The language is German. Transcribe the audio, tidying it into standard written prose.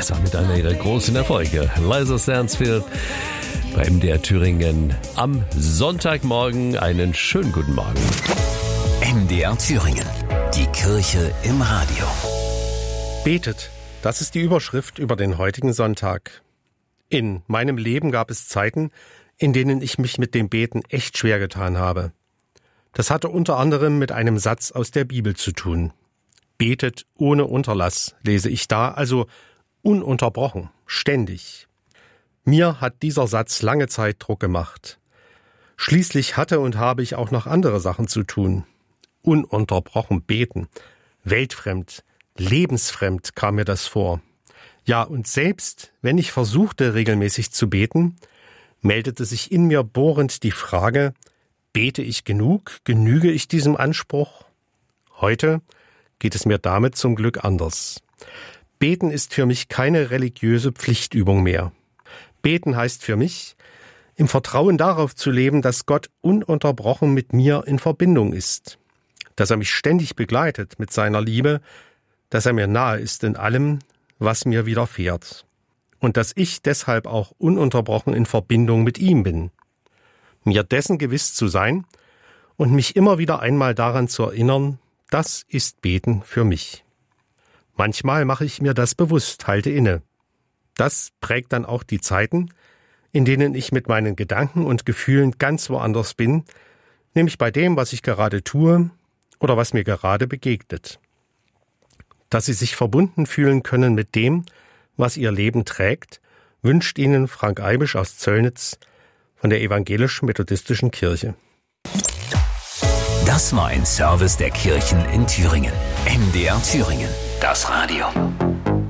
Das war mit einer ihrer großen Erfolge. Liza Stansfield bei MDR Thüringen am Sonntagmorgen. Einen schönen guten Morgen. MDR Thüringen. Die Kirche im Radio. Betet. Das ist die Überschrift über den heutigen Sonntag. In meinem Leben gab es Zeiten, in denen ich mich mit dem Beten echt schwer getan habe. Das hatte unter anderem mit einem Satz aus der Bibel zu tun. Betet ohne Unterlass, lese ich da, also ununterbrochen, ständig. Mir hat dieser Satz lange Zeit Druck gemacht. Schließlich hatte und habe ich auch noch andere Sachen zu tun. Ununterbrochen beten, weltfremd, lebensfremd kam mir das vor. Ja, und selbst wenn ich versuchte, regelmäßig zu beten, meldete sich in mir bohrend die Frage, bete ich genug, genüge ich diesem Anspruch? Heute geht es mir damit zum Glück anders. Beten ist für mich keine religiöse Pflichtübung mehr. Beten heißt für mich, im Vertrauen darauf zu leben, dass Gott ununterbrochen mit mir in Verbindung ist, dass er mich ständig begleitet mit seiner Liebe, dass er mir nahe ist in allem, was mir widerfährt, und dass ich deshalb auch ununterbrochen in Verbindung mit ihm bin. Mir dessen gewiss zu sein und mich immer wieder einmal daran zu erinnern, das ist Beten für mich. Manchmal mache ich mir das bewusst, halte inne. Das prägt dann auch die Zeiten, in denen ich mit meinen Gedanken und Gefühlen ganz woanders bin, nämlich bei dem, was ich gerade tue oder was mir gerade begegnet. Dass Sie sich verbunden fühlen können mit dem, was Ihr Leben trägt, wünscht Ihnen Frank Eibisch aus Zöllnitz von der Evangelisch-Methodistischen Kirche. Das war ein Service der Kirchen in Thüringen. MDR Thüringen. Das Radio.